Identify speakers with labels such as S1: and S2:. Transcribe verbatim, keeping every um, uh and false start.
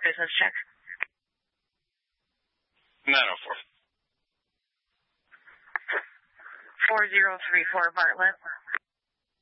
S1: business check.
S2: nine oh four.
S1: four zero three four Bartlett.